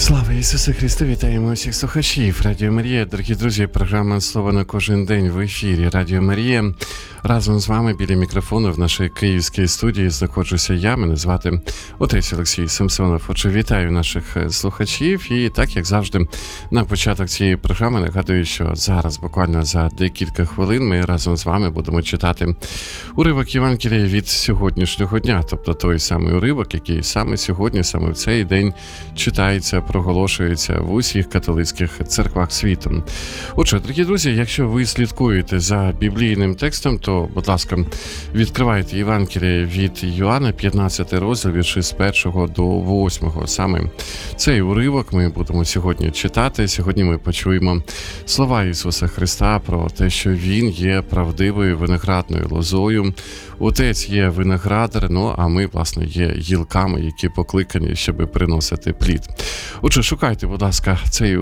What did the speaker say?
Слава Ісусу Христу! Вітаємо усіх слухачів Радіо Марія. Дорогі друзі, програма «Слово на кожен день» в ефірі Радіо Марія. Разом з вами біля мікрофону в нашій київській студії знаходжуся я. Мене звати отець Олексій Самсонов. Отже, вітаю наших слухачів. І так, як завжди, на початок цієї програми нагадую, що зараз, буквально за декілька хвилин, ми разом з вами будемо читати уривок Євангелія від сьогоднішнього дня. Тобто той самий уривок, який саме сьогодні, саме в цей день читається, проголошується в усіх католицьких церквах світу. Отже, дорогі друзі, якщо ви слідкуєте за біблійним текстом, то, будь ласка, відкривайте Євангеліє від Йоанна, 15 розділ, вірші з 1 до 8. Саме цей уривок ми будемо сьогодні читати. Сьогодні ми почуємо слова Ісуса Христа про те, що Він є правдивою виноградною лозою. Отець є виноградар, а ми, власне, є гілками, які покликані, щоб приносити плід. Отже, шукайте, будь ласка, цей